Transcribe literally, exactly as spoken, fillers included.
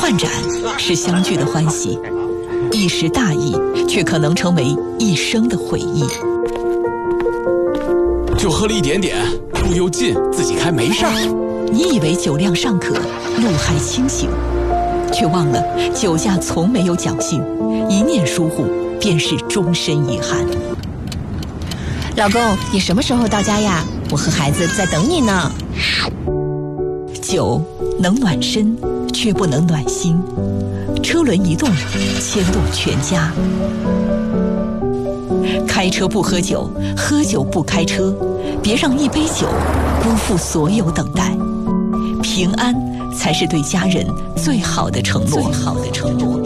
饭盏是相聚的欢喜，一时大意却可能成为一生的回忆。 就喝了一点点，路又近，自己开没事儿。 你以为酒量尚可，路还清醒，却忘了酒驾从没有侥幸，一念疏忽便是终身遗憾。 老公，你什么时候到家呀？我和孩子在等你呢。 酒能暖身，却不能暖心。车轮一动，牵动全家。开车不喝酒，喝酒不开车，别让一杯酒辜负所有等待。平安才是对家人最好的承诺。最好的承诺。